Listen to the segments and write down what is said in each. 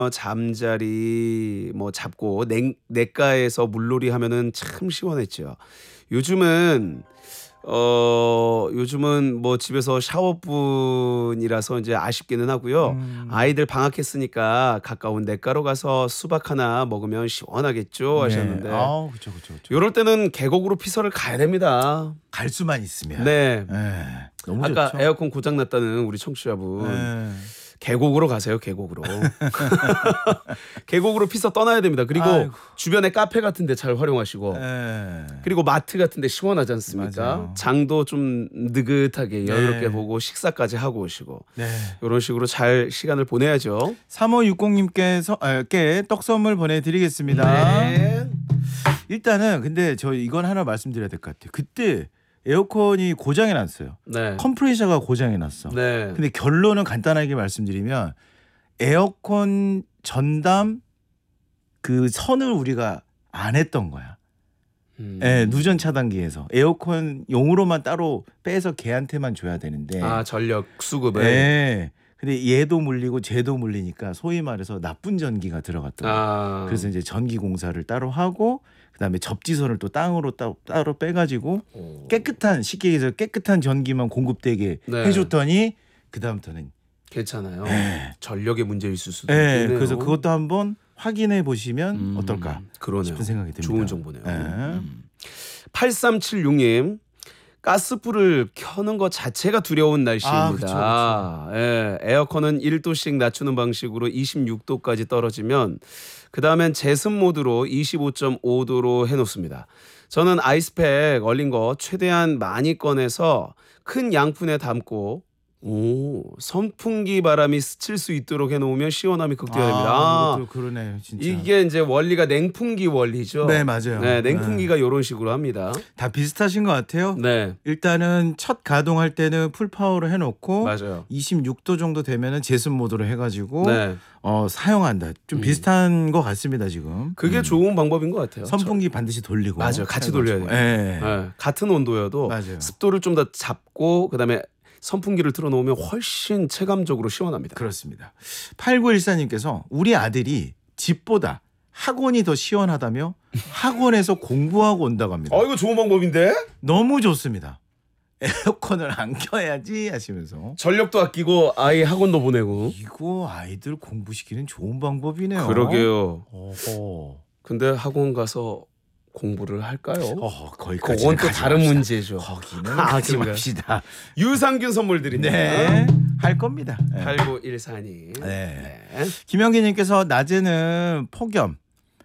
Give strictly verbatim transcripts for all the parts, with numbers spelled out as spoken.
어 잠자리 뭐 잡고 냉 냇가에서 물놀이 하면은 참 시원했죠. 요즘은 어 요즘은 뭐 집에서 샤워뿐이라서 이제 아쉽기는 하고요. 음. 아이들 방학했으니까 가까운 냇가로 가서 수박 하나 먹으면 시원하겠죠 네. 하셨는데 아 그쵸, 그쵸, 그쵸. 요럴 때는 계곡으로 피서를 가야 됩니다. 갈 수만 있으면. 네. 예. 너무 아까 좋죠. 에어컨 고장 났다는 우리 청취자분 예. 계곡으로 가세요. 계곡으로. 계곡으로 피서 떠나야 됩니다. 그리고 아이고. 주변에 카페 같은 데 잘 활용하시고 예. 그리고 마트 같은 데 시원하지 않습니까? 맞아요. 장도 좀 느긋하게 여유롭게 네. 보고 식사까지 하고 오시고 네. 요런 식으로 잘 시간을 보내야죠. 삼오육공님께서 아, 께 떡 선물 보내드리겠습니다. 네. 일단은 근데 저 이건 하나 말씀드려야 될 것 같아요. 그때 에어컨이 고장이 났어요. 네. 컴프레셔가 고장이 났어. 네. 근데 결론은 간단하게 말씀드리면 에어컨 전담 그 선을 우리가 안 했던 거야. 음. 예, 누전 차단기에서 에어컨 용으로만 따로 빼서 걔한테만 줘야 되는데. 아, 전력 수급을. 예. 근데 얘도 물리고 쟤도 물리니까 소위 말해서 나쁜 전기가 들어갔더라고요. 아. 그래서 이제 전기 공사를 따로 하고 그다음에 접지선을 또 땅으로 따, 따로 빼가지고 오. 깨끗한 쉽게 얘기해서 깨끗한 전기만 공급되게 네. 해줬더니 그다음부터는 괜찮아요. 예. 전력의 문제 있을 수도 예, 있네요. 그래서 그것도 한번 확인해 보시면 음, 어떨까 그러네요. 싶은 생각이 듭니다. 좋은 정보네요. 예. 음. 팔삼칠육님 가스불을 켜는 것 자체가 두려운 날씨입니다. 아, 그쵸, 그쵸. 예, 에어컨은 일 도씩 낮추는 방식으로 이십육 도까지 떨어지면 그 다음엔 제습 모드로 이십오 점 오 도로 해놓습니다. 저는 아이스팩 얼린 거 최대한 많이 꺼내서 큰 양푼에 담고 오, 선풍기 바람이 스칠 수 있도록 해놓으면 시원함이 극대화됩니다. 아, 아, 이것도 그러네요, 진짜. 이게 이제 원리가 냉풍기 원리죠. 네, 맞아요. 네, 냉풍기가 이런 식으로 합니다. 다 비슷하신 것 같아요. 네, 일단은 첫 가동할 때는 풀 파워로 해놓고 맞아요. 이십육 도 정도 되면은 제습 모드로 해가지고 네, 어, 사용한다. 좀 음. 비슷한 것 같습니다 지금. 그게 음. 좋은 방법인 것 같아요. 선풍기 반드시 돌리고. 맞아요. 같이 해가지고. 돌려야 돼요. 예. 네, 같은 온도여도 맞아요. 습도를 좀 더 잡고 그다음에 선풍기를 틀어놓으면 훨씬 체감적으로 시원합니다. 그렇습니다. 팔구일사님께서 우리 아들이 집보다 학원이 더 시원하다며 학원에서 공부하고 온다고 합니다. 어, 이거 좋은 방법인데? 너무 좋습니다. 에어컨을 안 켜야지 하시면서. 전력도 아끼고 아이 학원도 보내고. 이거 아이들 공부시키는 좋은 방법이네요. 그러게요. 어허. 근데 학원 가서 공부를 할까요? 어, 거기까지 그건 또 다른 문제죠. 거기는 아, 하지 그런가요? 맙시다. 유산균 선물 드립니다. 네, 할 겁니다. 네. 팔구일사님. 네. 네. 김영기님께서 낮에는 폭염,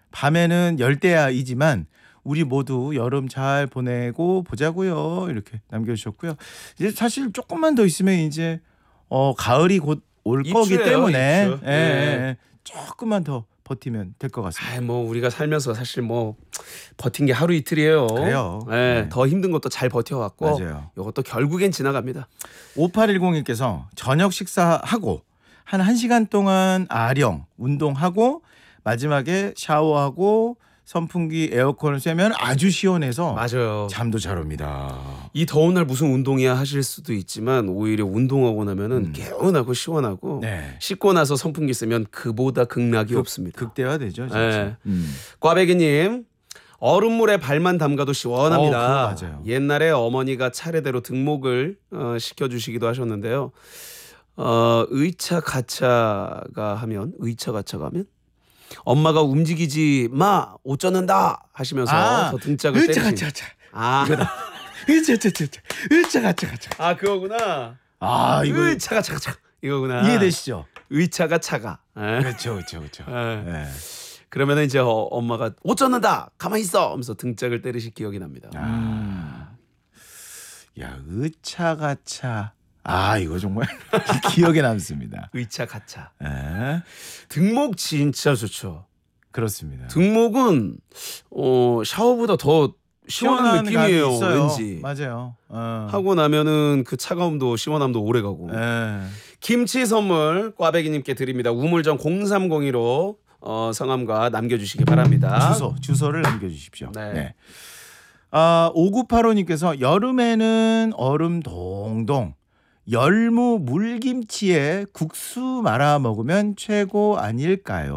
밤에는 열대야이지만 우리 모두 여름 잘 보내고 보자고요. 이렇게 남겨주셨고요. 이제 사실 조금만 더 있으면 이제 어, 가을이 곧 올 거기 입추예요, 때문에 입추. 예, 네. 예, 조금만 더 버티면 될 것 같습니다. 아, 뭐 우리가 살면서 사실 뭐 버틴 게 하루 이틀이에요. 그래요. 네, 네. 더 힘든 것도 잘 버텨왔고 맞아요. 이것도 결국엔 지나갑니다. 오팔일공님께서 저녁 식사하고 한 1시간 동안 아령 운동하고 마지막에 샤워하고 선풍기 에어컨을 쐬면 아주 시원해서 맞아요. 잠도 잘 옵니다. 이 더운 날 무슨 운동이야 하실 수도 있지만 오히려 운동하고 나면은 음. 개운하고 시원하고 네. 씻고 나서 선풍기 쓰면 그보다 극락이 극- 없습니다. 극대화되죠, 진짜. 네. 음. 꽈배기님 얼음물에 발만 담가도 시원합니다. 어, 그거 맞아요. 옛날에 어머니가 차례대로 등목을 어, 시켜주시기도 하셨는데요. 어, 의차 가차가 하면 의차 가차가 하면 엄마가 움직이지 마 옷 젖는다 하시면서 아, 더 등짝을 으짜 때리시. 가짜 차. 아, 으짜 으짜 으짜 으짜 가짜 가짜. 아 그거구나. 아, 이거 의차가 차가 차 이거구나. 이해되시죠? 의차가 차가. 예. 그렇죠, 그렇죠, 그렇죠. 예. 네. 그러면은 이제 어, 엄마가 옷 젖는다 가만히 있어 하면서 등짝을 때리실 기억이 납니다. 아, 야, 으차 가차. 아, 이거 정말 기억에 남습니다. 의차 가차. 네. 등목 진짜 좋죠. 그렇습니다. 등목은 어, 샤워보다 더 시원한 느낌이에요. 감이 있어요. 왠지. 맞아요. 어. 하고 나면은 그 차가움도 시원함도 오래 가고. 네. 김치 선물 꽈배기님께 드립니다. 우물정 공삼공이로 어, 성함과 남겨주시기 바랍니다. 주소 주소를 남겨주십시오. 네. 네. 아, 오구팔오님께서 여름에는 얼음 동동, 열무 물김치에 국수 말아 먹으면 최고 아닐까요?